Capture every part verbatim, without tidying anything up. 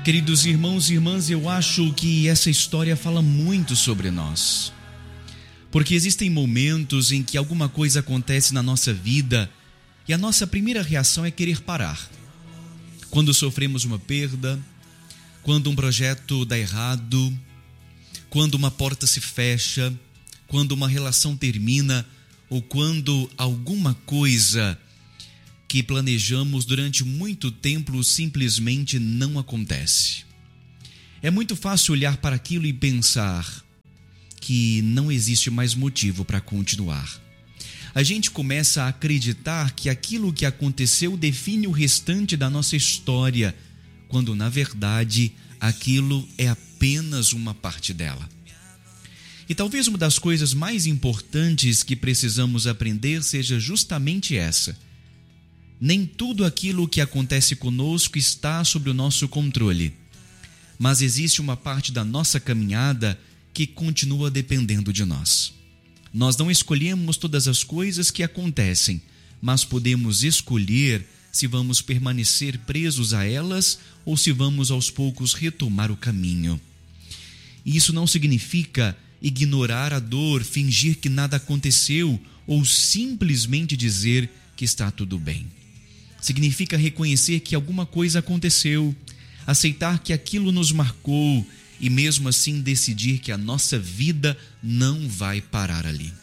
Queridos irmãos e irmãs, eu acho que essa história fala muito sobre nós. Porque existem momentos em que alguma coisa acontece na nossa vida e a nossa primeira reação é querer parar. Quando sofremos uma perda, quando um projeto dá errado, quando uma porta se fecha, quando uma relação termina ou quando alguma coisa que planejamos durante muito tempo simplesmente não acontece. É muito fácil olhar para aquilo e pensar que não existe mais motivo para continuar. A gente começa a acreditar que aquilo que aconteceu define o restante da nossa história, quando na verdade aquilo é apenas uma parte dela. E talvez uma das coisas mais importantes que precisamos aprender seja justamente essa. Nem tudo aquilo que acontece conosco está sob o nosso controle, mas existe uma parte da nossa caminhada que continua dependendo de nós. Nós não escolhemos todas as coisas que acontecem, mas podemos escolher se vamos permanecer presos a elas ou se vamos aos poucos retomar o caminho. E isso não significa ignorar a dor, fingir que nada aconteceu ou simplesmente dizer que está tudo bem. Significa reconhecer que alguma coisa aconteceu, aceitar que aquilo nos marcou e mesmo assim decidir que a nossa vida não vai parar ali.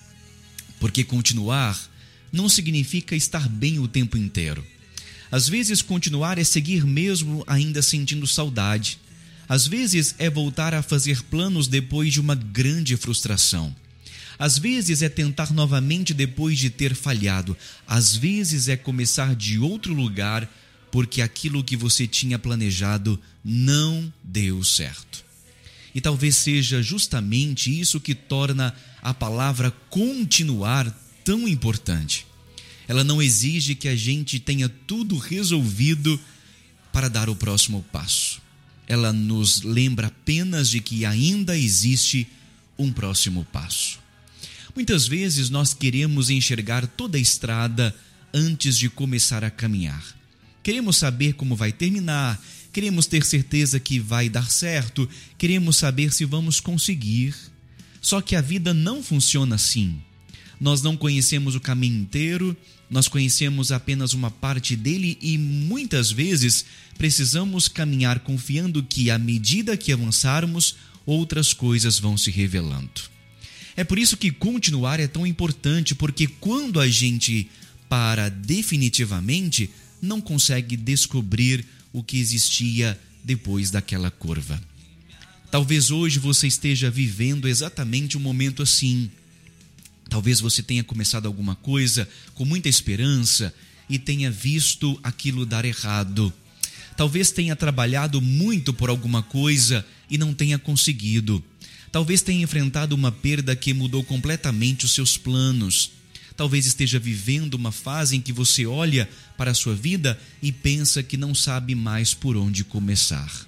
Porque continuar não significa estar bem o tempo inteiro. Às vezes continuar é seguir mesmo ainda sentindo saudade. Às vezes é voltar a fazer planos depois de uma grande frustração. Às vezes é tentar novamente depois de ter falhado. Às vezes é começar de outro lugar porque aquilo que você tinha planejado não deu certo. E talvez seja justamente isso que torna a palavra continuar tão importante. Ela não exige que a gente tenha tudo resolvido para dar o próximo passo. Ela nos lembra apenas de que ainda existe um próximo passo. Muitas vezes nós queremos enxergar toda a estrada antes de começar a caminhar. Queremos saber como vai terminar, queremos ter certeza que vai dar certo, queremos saber se vamos conseguir. Só que a vida não funciona assim. Nós não conhecemos o caminho inteiro, nós conhecemos apenas uma parte dele e muitas vezes precisamos caminhar confiando que à medida que avançarmos, outras coisas vão se revelando. É por isso que continuar é tão importante, porque quando a gente para definitivamente, não consegue descobrir o que existia depois daquela curva. Talvez hoje você esteja vivendo exatamente um momento assim. Talvez você tenha começado alguma coisa com muita esperança e tenha visto aquilo dar errado. Talvez tenha trabalhado muito por alguma coisa e não tenha conseguido. Talvez tenha enfrentado uma perda que mudou completamente os seus planos. Talvez esteja vivendo uma fase em que você olha para a sua vida e pensa que não sabe mais por onde começar.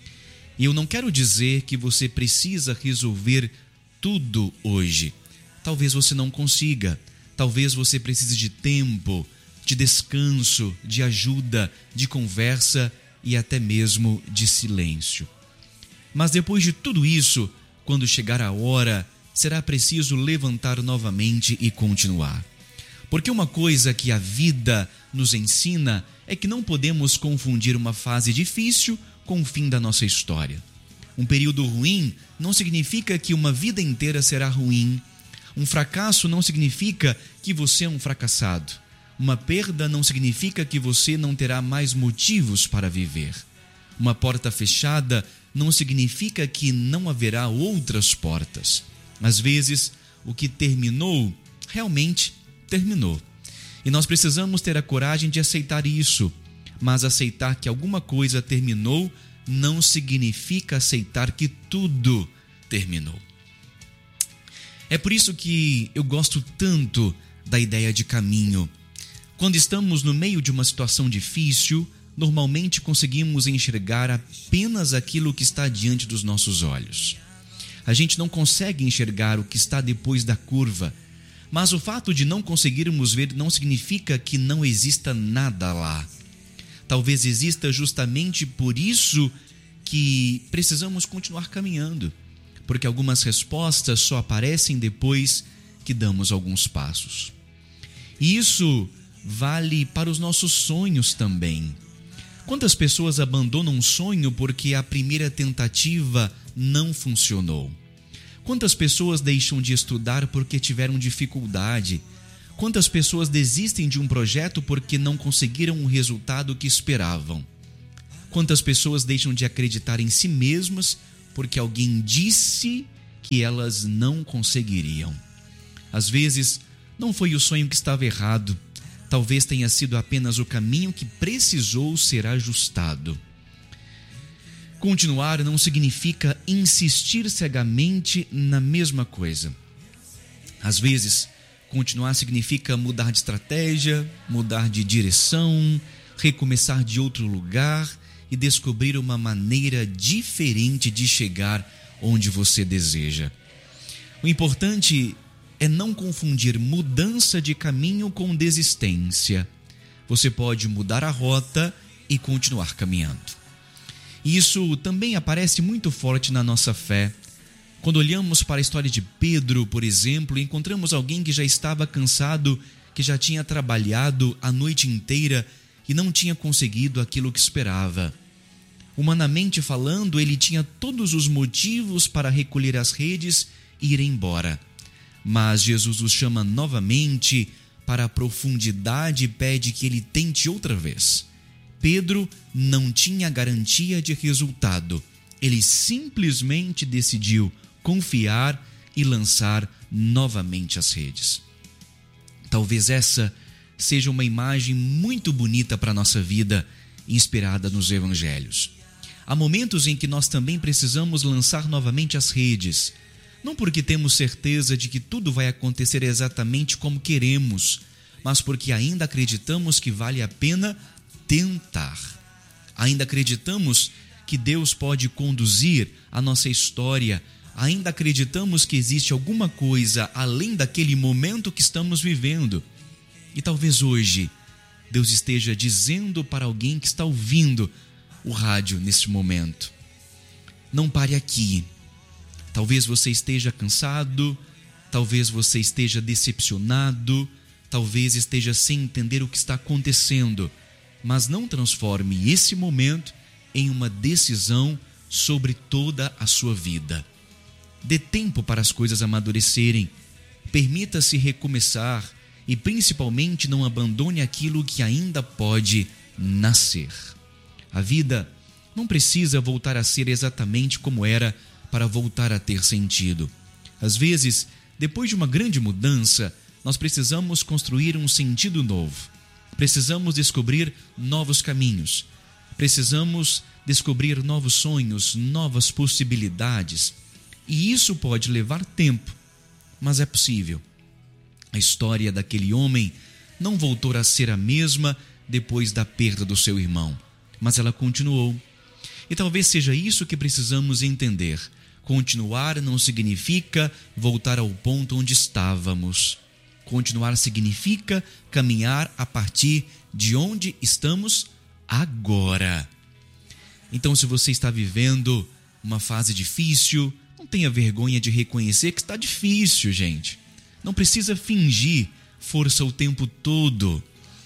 E eu não quero dizer que você precisa resolver tudo hoje. Talvez você não consiga. Talvez você precise de tempo, de descanso, de ajuda, de conversa e até mesmo de silêncio. Mas depois de tudo isso, quando chegar a hora, será preciso levantar novamente e continuar. Porque uma coisa que a vida nos ensina é que não podemos confundir uma fase difícil com o fim da nossa história. Um período ruim não significa que uma vida inteira será ruim. Um fracasso não significa que você é um fracassado. Uma perda não significa que você não terá mais motivos para viver. Uma porta fechada não significa que não haverá outras portas. Às vezes, o que terminou, realmente terminou. E nós precisamos ter a coragem de aceitar isso. Mas aceitar que alguma coisa terminou não significa aceitar que tudo terminou. É por isso que eu gosto tanto da ideia de caminho. Quando estamos no meio de uma situação difícil, normalmente conseguimos enxergar apenas aquilo que está diante dos nossos olhos. A gente não consegue enxergar o que está depois da curva, mas o fato de não conseguirmos ver não significa que não exista nada lá. Talvez exista justamente por isso que precisamos continuar caminhando, porque algumas respostas só aparecem depois que damos alguns passos. E isso vale para os nossos sonhos também. Quantas pessoas abandonam um sonho porque a primeira tentativa não funcionou? Quantas pessoas deixam de estudar porque tiveram dificuldade? Quantas pessoas desistem de um projeto porque não conseguiram o resultado que esperavam? Quantas pessoas deixam de acreditar em si mesmas porque alguém disse que elas não conseguiriam? Às vezes, não foi o sonho que estava errado. Talvez tenha sido apenas o caminho que precisou ser ajustado. Continuar não significa insistir cegamente na mesma coisa. Às vezes, continuar significa mudar de estratégia, mudar de direção, recomeçar de outro lugar e descobrir uma maneira diferente de chegar onde você deseja. O importante é não confundir mudança de caminho com desistência. Você pode mudar a rota e continuar caminhando. Isso também aparece muito forte na nossa fé. Quando olhamos para a história de Pedro, por exemplo, encontramos alguém que já estava cansado, que já tinha trabalhado a noite inteira e não tinha conseguido aquilo que esperava. Humanamente falando, ele tinha todos os motivos para recolher as redes e ir embora. Mas Jesus o chama novamente para a profundidade e pede que ele tente outra vez. Pedro não tinha garantia de resultado. Ele simplesmente decidiu confiar e lançar novamente as redes. Talvez essa seja uma imagem muito bonita para a nossa vida, inspirada nos evangelhos. Há momentos em que nós também precisamos lançar novamente as redes, não porque temos certeza de que tudo vai acontecer exatamente como queremos, mas porque ainda acreditamos que vale a pena tentar. Ainda acreditamos que Deus pode conduzir a nossa história. Ainda acreditamos que existe alguma coisa além daquele momento que estamos vivendo. E talvez hoje Deus esteja dizendo para alguém que está ouvindo o rádio nesse momento: não pare aqui. Talvez você esteja cansado, talvez você esteja decepcionado, talvez esteja sem entender o que está acontecendo, mas não transforme esse momento em uma decisão sobre toda a sua vida. Dê tempo para as coisas amadurecerem, permita-se recomeçar e principalmente não abandone aquilo que ainda pode nascer. A vida não precisa voltar a ser exatamente como era para voltar a ter sentido. Às vezes, depois de uma grande mudança, nós precisamos construir um sentido novo. Precisamos descobrir novos caminhos. Precisamos descobrir novos sonhos, novas possibilidades. E isso pode levar tempo, mas é possível. A história daquele homem não voltou a ser a mesma depois da perda do seu irmão, mas ela continuou. E talvez seja isso que precisamos entender. Continuar não significa voltar ao ponto onde estávamos. Continuar significa caminhar a partir de onde estamos agora. Então, se você está vivendo uma fase difícil, não tenha vergonha de reconhecer que está difícil, gente. Não precisa fingir força o tempo todo.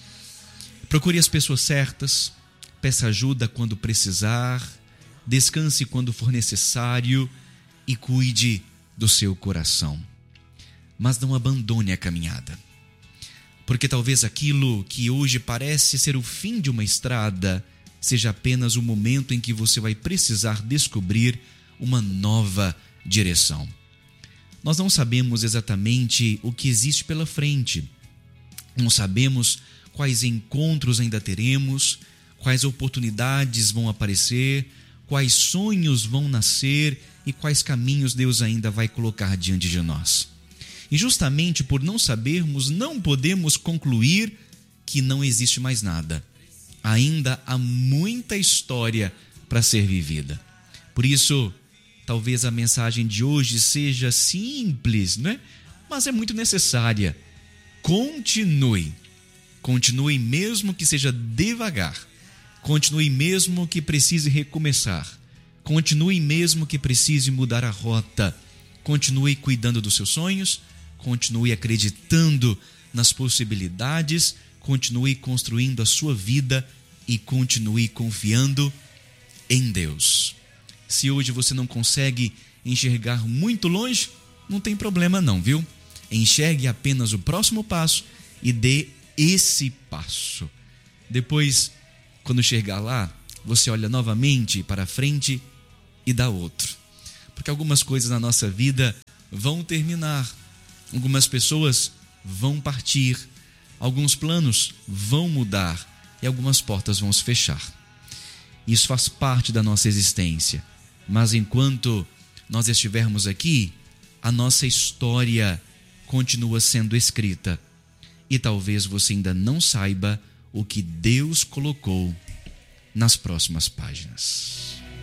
Procure as pessoas certas, peça ajuda quando precisar, descanse quando for necessário e cuide do seu coração. Mas não abandone a caminhada, porque talvez aquilo que hoje parece ser o fim de uma estrada seja apenas o momento em que você vai precisar descobrir uma nova direção. Nós não sabemos exatamente o que existe pela frente, não sabemos quais encontros ainda teremos, quais oportunidades vão aparecer, quais sonhos vão nascer e quais caminhos Deus ainda vai colocar diante de nós. E justamente por não sabermos, não podemos concluir que não existe mais nada. Ainda há muita história para ser vivida. Por isso, talvez a mensagem de hoje seja simples, né? Mas é muito necessária. Continue. Continue mesmo que seja devagar. Continue mesmo que precise recomeçar. Continue mesmo que precise mudar a rota. Continue cuidando dos seus sonhos. Continue acreditando nas possibilidades. Continue construindo a sua vida e continue confiando em Deus. Se hoje você não consegue enxergar muito longe, não tem problema não, viu? Enxergue apenas o próximo passo e dê esse passo. Depois, quando chegar lá, você olha novamente para frente e dá outro. Porque algumas coisas na nossa vida vão terminar, algumas pessoas vão partir, alguns planos vão mudar e algumas portas vão se fechar. Isso faz parte da nossa existência. Mas enquanto nós estivermos aqui, a nossa história continua sendo escrita. E talvez você ainda não saiba o que Deus colocou nas próximas páginas.